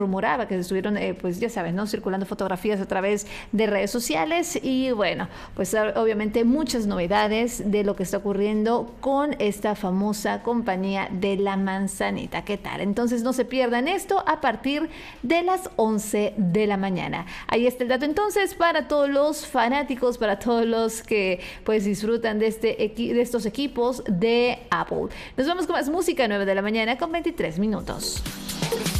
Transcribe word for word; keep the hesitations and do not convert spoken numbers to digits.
rumoraba, que se estuvieron, eh, pues ya sabes, ¿no? Circulando fotografías a través de redes sociales y bueno, pues obviamente muchas novedades de lo que está ocurriendo con esta famosa compañía de la manzanita. ¿Qué tal? Entonces no se pierdan esto a partir de las once de la mañana. Ahí está el dato entonces para todos los fanáticos, para todos los que pues disfrutan de, este, de estos equipos de Apple. Nos vamos con más música, nueve de la mañana con veintitrés minutos.